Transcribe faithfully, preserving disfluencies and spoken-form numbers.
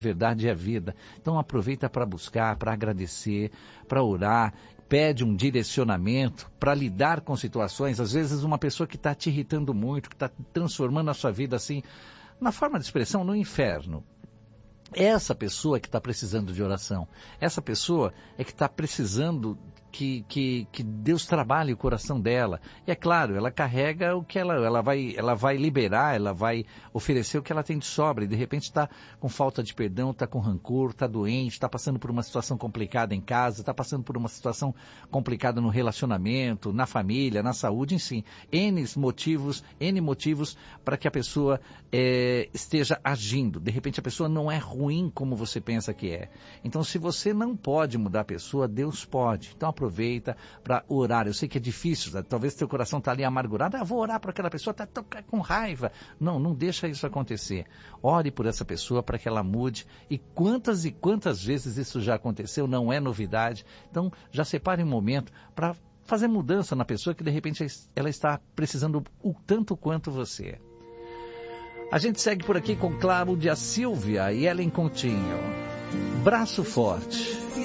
verdade é a vida. Então aproveita para buscar, para agradecer, para orar, pede um direcionamento para lidar com situações. Às vezes uma pessoa que está te irritando muito, que está transformando a sua vida assim, na forma de expressão, no inferno. Essa pessoa que está precisando de oração, essa pessoa é que está precisando que, que, que Deus trabalhe o coração dela. E é claro, ela carrega o que ela, ela, vai, ela vai liberar, ela vai oferecer o que ela tem de sobra. E de repente está com falta de perdão, está com rancor, está doente, está passando por uma situação complicada em casa, está passando por uma situação complicada no relacionamento, na família, na saúde, enfim. N motivos, N motivos para que a pessoa é, esteja agindo. De repente a pessoa não é ruim como você pensa que é. Então se você não pode mudar a pessoa, Deus pode. Então aproveita para orar. Eu sei que é difícil, né? Talvez teu coração está ali amargurado. Ah, vou orar para aquela pessoa, está tá com raiva. Não, não deixa isso acontecer. Ore por essa pessoa para que ela mude. E quantas e quantas vezes isso já aconteceu, não é novidade. Então já separe um momento para fazer mudança na pessoa que de repente ela está precisando o tanto quanto você. A gente segue por aqui com Cláudia Silvia e Ellen Coutinho. Braço forte.